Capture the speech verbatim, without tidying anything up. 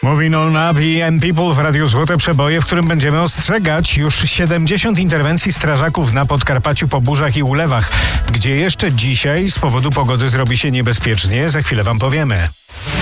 Moving on up i M People w Radiu Złote Przeboje, w którym będziemy ostrzegać już siedemdziesiąt interwencji strażaków na Podkarpaciu po burzach i ulewach, gdzie jeszcze dzisiaj z powodu pogody zrobi się niebezpiecznie. Za chwilę wam powiemy.